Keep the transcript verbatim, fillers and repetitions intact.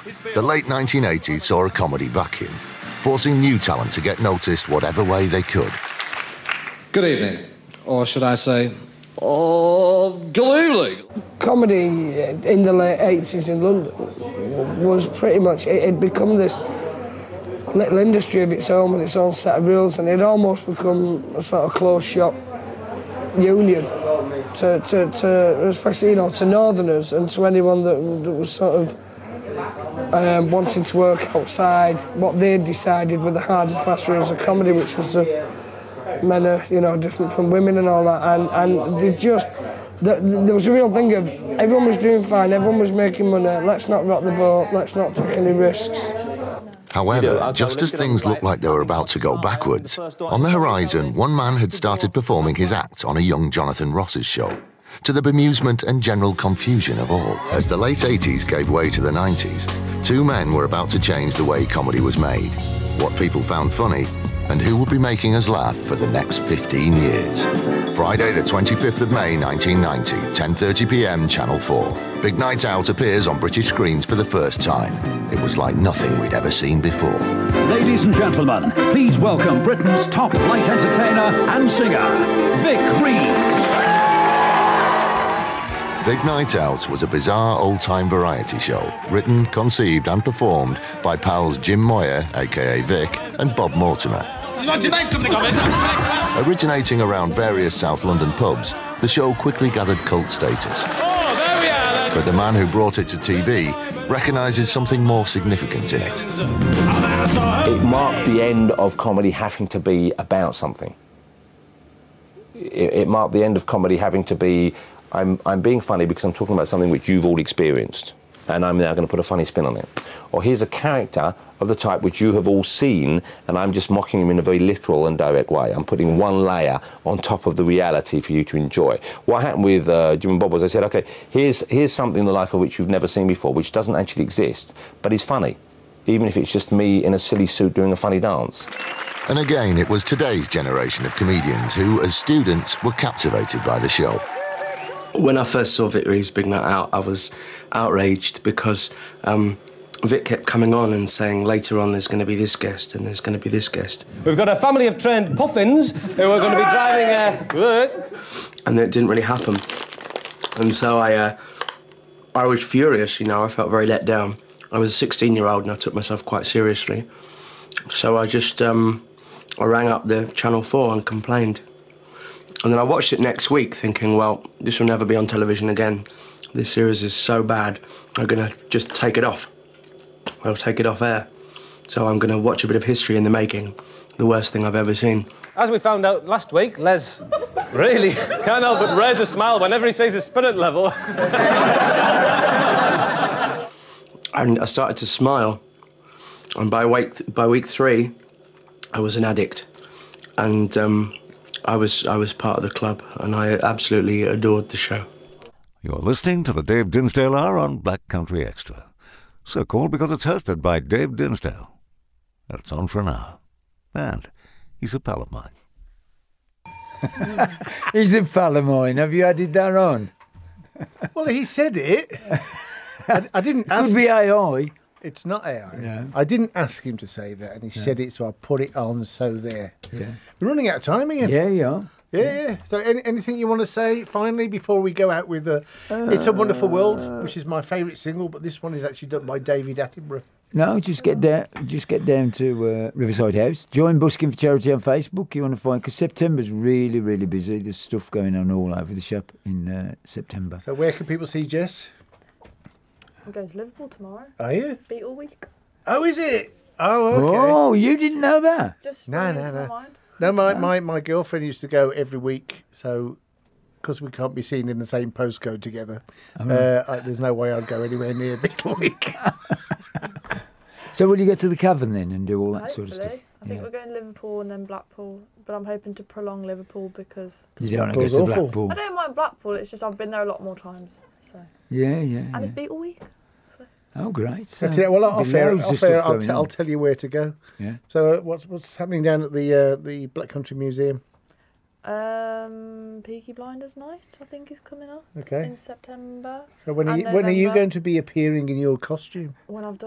The late nineteen eighties saw a comedy vacuum, forcing new talent to get noticed whatever way they could. Good evening, or should I say, oh, good evening. Comedy in the late eighties in London was pretty much, it had become this little industry of its own with its own set of rules, and it had almost become a sort of closed shop union to, to, to especially, you know, to Northerners and to anyone that, that was sort of um, wanting to work outside what they'd decided were the hard and fast rules of comedy, which was the men are, you know, different from women and all that, and, and they just, the, the, there was a real thing of everyone was doing fine, everyone was making money, let's not rock the boat, let's not take any risks. However, just as things looked like they were about to go backwards, on the horizon, one man had started performing his act on a young Jonathan Ross's show, to the bemusement and general confusion of all. As the late eighties gave way to the nineties, two men were about to change the way comedy was made, what people found funny, and who would be making us laugh for the next fifteen years. Friday the twenty-fifth of May nineteen ninety, ten thirty p m, Channel four. Big Night Out appears on British screens for the first time. It was like nothing we'd ever seen before. Ladies and gentlemen, please welcome Britain's top light entertainer and singer, Vic Reeves. Big Night Out was a bizarre old-time variety show, written, conceived and performed by pals Jim Moyer, aka Vic, and Bob Mortimer. You made something of it. Originating around various South London pubs, the show quickly gathered cult status. Oh, there we are. But the man who brought it to T V recognises something more significant in it. It marked the end of comedy having to be about something. It, it marked the end of comedy having to be, I'm, I'm being funny because I'm talking about something which you've all experienced, and I'm now going to put a funny spin on it. Or here's a character of the type which you have all seen, and I'm just mocking him in a very literal and direct way. I'm putting one layer on top of the reality for you to enjoy. What happened with uh, Jim and Bob was I said, OK, here's, here's something the like of which you've never seen before, which doesn't actually exist, but is funny, even if it's just me in a silly suit doing a funny dance. And again, it was today's generation of comedians who, as students, were captivated by the show. When I first saw Vic Reeves' Big Night Out, I was outraged because um, Vic kept coming on and saying later on there's going to be this guest and there's going to be this guest. We've got a family of trained puffins who are going to be driving a... And it didn't really happen. And so I, uh, I was furious, you know, I felt very let down. I was a sixteen-year-old and I took myself quite seriously. So I just, um, I rang up the Channel four and complained. And then I watched it next week thinking, well, this will never be on television again. This series is so bad, I'm going to just take it off. I'll take it off air. So I'm going to watch a bit of history in the making, the worst thing I've ever seen. As we found out last week, Les really can't help but raise a smile whenever he sees his spirit level. And I started to smile. And by week, by week three, I was an addict. And um, I was, I was part of the club, and I absolutely adored the show. You're listening to the Dave Dinsdale Hour on Black Country Extra. So called because it's hosted by Dave Dinsdale. That's on for an hour. And he's a pal of mine. He's a pal of mine. Have you added that on? Well, he said it. I, I didn't ask... Could be A I. It's not A I. No. I didn't ask him to say that, and he no. said it, so I put it on, so there. Yeah. We're running out of time again. Yeah, yeah. Yeah, yeah. So any, anything you want to say, finally, before we go out with uh, uh, It's a Wonderful World, which is my favourite single, but this one is actually done by David Attenborough. No, just get down, just get down to uh, Riverside House. Join Busking for Charity on Facebook. You want to find, because September's really, really busy. There's stuff going on all over the shop in uh, September. So where can people see Jess? I'm going to Liverpool tomorrow. Are you? Beat all week. Oh, is it? Oh, okay. Oh, you didn't know that? Just no, no, no. My no, my, my, my girlfriend used to go every week, so because we can't be seen in the same postcode together, oh. uh, I, there's no way I'd go anywhere near Beat all week. So will you get to the Cavern then and do all that Hopefully. sort of stuff? I think yeah. we're going Liverpool and then Blackpool, but I'm hoping to prolong Liverpool because... You don't want to go to awful. Blackpool? I don't mind Blackpool, it's just I've been there a lot more times, so... Yeah, yeah, And yeah. it's Beat all week. Oh, great. So you, well, I'll, fair, I'll, fair, I'll, t- I'll tell you where to go. Yeah. So uh, what's what's happening down at the uh, the Black Country Museum? Um, Peaky Blinders Night, I think, is coming up. Okay. In September. So when are you, when are you going to be appearing in your costume? When I've done